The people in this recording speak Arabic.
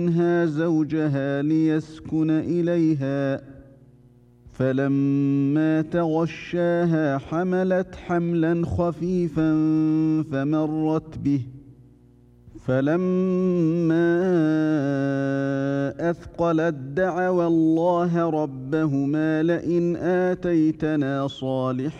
منها زوجها ليسكن إليها فلما تغشاها حملت حملا خفيفا فمرت به فلما أثقلت دعوا الله ربهما لئن آتيتنا صالحا